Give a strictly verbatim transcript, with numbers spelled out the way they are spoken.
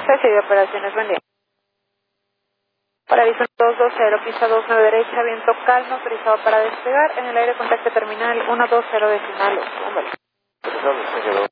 C de operaciones, buen día. Para aviso dos dos cero, pista dos nueve derecha, viento calmo, autorizado para despegar, en el aire contacto terminal uno dos cero decimal, un vuelo. Autorizado despegue dos